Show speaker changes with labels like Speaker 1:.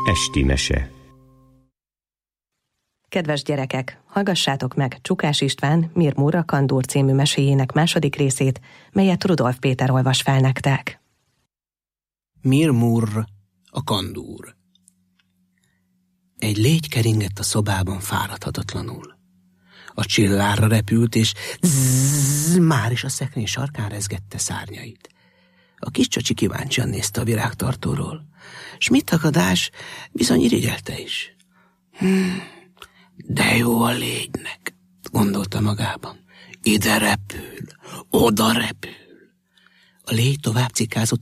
Speaker 1: Esti mese.
Speaker 2: Kedves gyerekek, hallgassátok meg Csukás István Mir Murr a Kandúr című meséjének második részét, melyet Rudolf Péter olvas fel nektek.
Speaker 3: Mir Murr a Kandúr. Egy légy keringett a szobában fáradhatatlanul. A csillárra repült, és már is a szekrény sarkán rezgette szárnyait. A kis csacsi kíváncsian nézte a virágtartóról, s mit takadás, bizony irigyelte is. De jó a légynek, gondolta magában. Ide repül, oda repül. A légy tovább cikázott